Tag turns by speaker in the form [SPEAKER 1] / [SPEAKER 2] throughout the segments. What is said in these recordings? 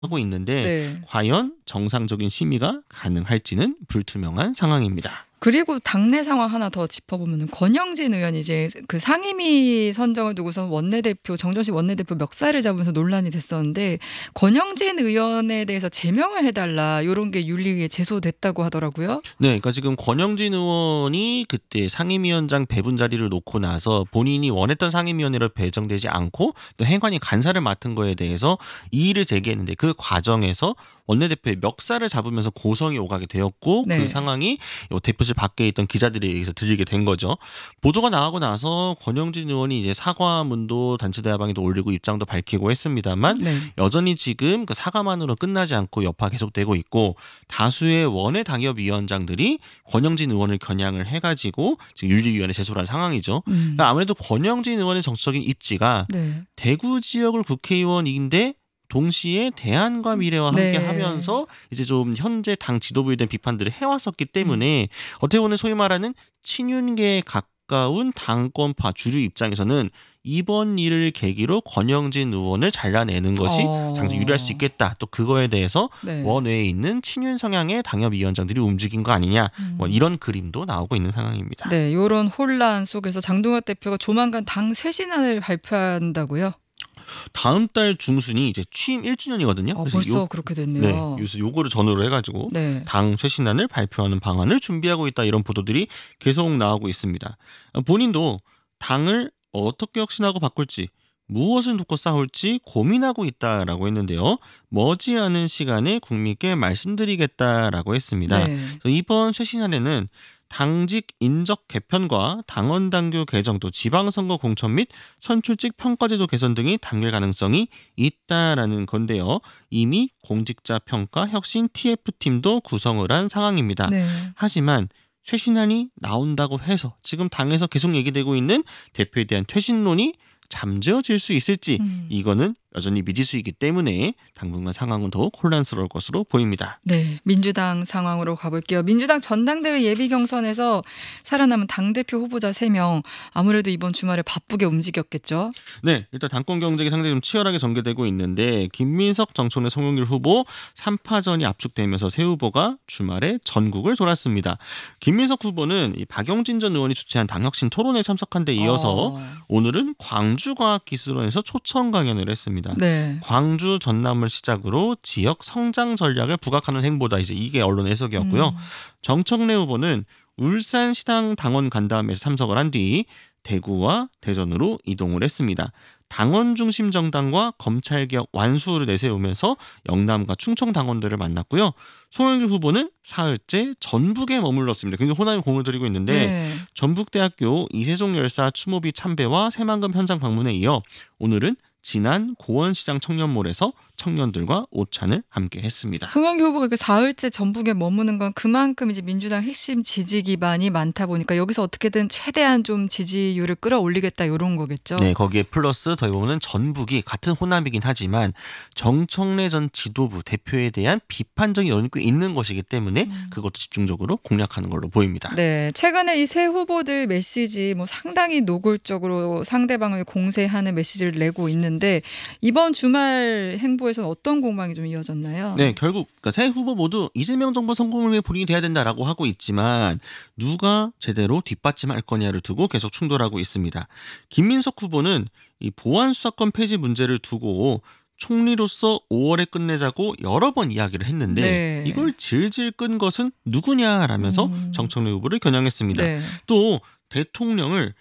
[SPEAKER 1] 하고 있는데
[SPEAKER 2] 네.
[SPEAKER 1] 과연 정상적인 심의가 가능할지는 불투명한 상황입니다.
[SPEAKER 2] 그리고 당내 상황 하나 더 짚어보면 권영진 의원이 이제 그 상임위 선정을 두고서 원내대표 정전식 원내대표 멱살을 잡으면서 논란이 됐었는데 권영진 의원에 대해서 제명을 해달라 이런 게 윤리위에 제소됐다고 하더라고요.
[SPEAKER 1] 네, 그러니까 지금 권영진 의원이 그때 상임위원장 배분 자리를 놓고 나서 본인이 원했던 상임위원회로 배정되지 않고 또 행안위 간사를 맡은 거에 대해서 이의를 제기했는데 그 과정에서 원내대표의 멱살을 잡으면서 고성이 오가게 되었고 그
[SPEAKER 2] 네.
[SPEAKER 1] 상황이 대표실 밖에 있던 기자들에 의해서 들리게 된 거죠. 보도가 나가고 나서 권영진 의원이 이제 사과문도 단체대화방에도 올리고 입장도 밝히고 했습니다만
[SPEAKER 2] 네.
[SPEAKER 1] 여전히 지금 그 사과만으로 끝나지 않고 여파가 계속되고 있고 다수의 원외 당협위원장들이 권영진 의원을 겨냥을 해가지고 지금 윤리위원회 제소를 한 상황이죠. 그러니까 아무래도 권영진 의원의 정치적인 입지가
[SPEAKER 2] 네.
[SPEAKER 1] 대구 지역을 국회의원인데 동시에 대안과 미래와 함께
[SPEAKER 2] 네.
[SPEAKER 1] 하면서 이제 좀 현재 당 지도부에 대한 비판들을 해왔었기 때문에 어떻게 보면 소위 말하는 친윤계에 가까운 당권파 주류 입장에서는 이번 일을 계기로 권영진 의원을 잘라내는 것이 장점 유리할 수 있겠다. 또 그거에 대해서
[SPEAKER 2] 네.
[SPEAKER 1] 원외에 있는 친윤 성향의 당협위원장들이 움직인 거 아니냐. 뭐 이런 그림도 나오고 있는 상황입니다.
[SPEAKER 2] 네, 이런 혼란 속에서 장동혁 대표가 조만간 당 쇄신안을 발표한다고요?
[SPEAKER 1] 다음 달 중순이 이제 취임 1주년이거든요. 그래서
[SPEAKER 2] 벌써 그렇게 됐네요.
[SPEAKER 1] 네, 그래서 요거를 전후로 해가지고
[SPEAKER 2] 네.
[SPEAKER 1] 당 쇄신안을 발표하는 방안을 준비하고 있다 이런 보도들이 계속 나오고 있습니다. 본인도 당을 어떻게 혁신하고 바꿀지 무엇을 놓고 싸울지 고민하고 있다라고 했는데요. 머지않은 시간에 국민께 말씀드리겠다라고 했습니다.
[SPEAKER 2] 네.
[SPEAKER 1] 이번 쇄신안에는 당직 인적 개편과 당원 당규 개정 또 지방선거 공천 및 선출직 평가제도 개선 등이 담길 가능성이 있다라는 건데요. 이미 공직자 평가 혁신 TF팀도 구성을 한 상황입니다.
[SPEAKER 2] 네.
[SPEAKER 1] 하지만 쇄신안이 나온다고 해서 지금 당에서 계속 얘기되고 있는 대표에 대한 퇴진론이 잠재워질 수 있을지 이거는 여전히 미지수이기 때문에 당분간 상황은 더욱 혼란스러울 것으로 보입니다.
[SPEAKER 2] 네, 민주당 상황으로 가볼게요. 민주당 전당대회 예비 경선에서 살아남은 당대표 후보자 3명 아무래도 이번 주말에 바쁘게 움직였겠죠.
[SPEAKER 1] 네, 일단 당권 경쟁이 상당히 좀 치열하게 전개되고 있는데 김민석, 정청래, 송영길 후보 3파전이 압축되면서 세 후보가 주말에 전국을 돌았습니다. 김민석 후보는 이 박용진 전 의원이 주최한 당혁신 토론회에 참석한 데 이어서 오늘은 광주과학기술원에서 초청 강연을 했습니다.
[SPEAKER 2] 네.
[SPEAKER 1] 광주 전남을 시작으로 지역 성장 전략을 부각하는 행보다 이제 이게 언론 해석이었고요. 정청래 후보는 울산 시당 당원 간담회에서 참석을 한 뒤 대구와 대전으로 이동을 했습니다. 당원 중심 정당과 검찰개혁 완수를 내세우면서 영남과 충청 당원들을 만났고요. 송영길 후보는 사흘째 전북에 머물렀습니다. 굉장히 호남에 공을 들이고 있는데
[SPEAKER 2] 네.
[SPEAKER 1] 전북대학교 이세종 열사 추모비 참배와 새만금 현장 방문에 이어 오늘은 진안 고원시장 청년몰에서 청년들과 오찬을 함께 했습니다.
[SPEAKER 2] 송영길 후보가 이렇게 사흘째 전북에 머무는 건 그만큼 이제 민주당 핵심 지지 기반이 많다 보니까 여기서 어떻게든 최대한 좀 지지율을 끌어올리겠다 이런 거겠죠.
[SPEAKER 1] 네, 거기에 플러스 더해 보면 전북이 같은 호남이긴 하지만 정청래 전 지도부 대표에 대한 비판적인 여론이 꽤 있는 것이기 때문에 그것도 집중적으로 공략하는 걸로 보입니다.
[SPEAKER 2] 네, 최근에 이 세 후보들 메시지 뭐 상당히 노골적으로 상대방을 공세하는 메시지를 내고 있는데 이번 주말 행보에서는 어떤 공방이 좀 이어졌나요?
[SPEAKER 1] 네, 결국 그러니까 세 후보 모두 이재명 정부 성공을 위해 본인이 돼야 된다라고 하고 있지만 누가 제대로 뒷받침할 거냐를 두고 계속 충돌하고 있습니다. 김민석 후보는 이 보안 수사권 폐지 문제를 두고 총리로서 5월에 끝내자고 여러 번 이야기를 했는데
[SPEAKER 2] 네.
[SPEAKER 1] 이걸 질질 끈 것은 누구냐라면서 정청래 후보를 겨냥했습니다.
[SPEAKER 2] 네.
[SPEAKER 1] 또 대통령을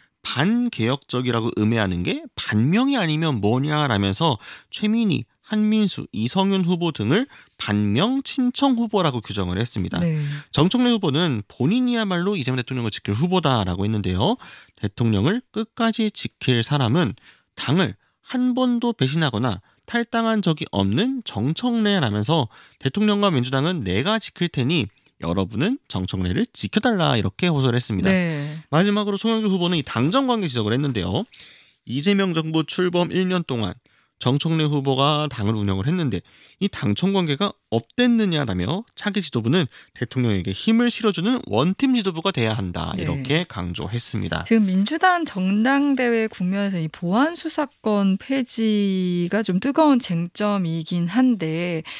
[SPEAKER 1] 반개혁적이라고 음해하는 게 반명이 아니면 뭐냐라면서 최민희, 한민수, 이성윤 후보 등을 반명 친청 후보라고 규정을 했습니다.
[SPEAKER 2] 네.
[SPEAKER 1] 정청래 후보는 본인이야말로 이재명 대통령을 지킬 후보다라고 했는데요. 대통령을 끝까지 지킬 사람은 당을 한 번도 배신하거나 탈당한 적이 없는 정청래라면서 대통령과 민주당은 내가 지킬 테니 여러분은 정청래를 지켜달라 이렇게 호소를 했습니다.
[SPEAKER 2] 네.
[SPEAKER 1] 마지막으로 송영길 후보는 이 당정 관계 지적을 했는데요. 이재명 정부 출범 1년 동안 정청래 후보가 당을 운영을 했는데 이 당청 관계가 업됐느냐라며 차기 지도부는 대통령에게 힘을 실어주는 원팀 지도부가 돼야 한다.
[SPEAKER 2] 네.
[SPEAKER 1] 이렇게 강조했습니다.
[SPEAKER 2] 지금 민주당 전당대회 국면에서 이 보안 수사권 폐지가 좀 뜨거운 쟁점이긴 한데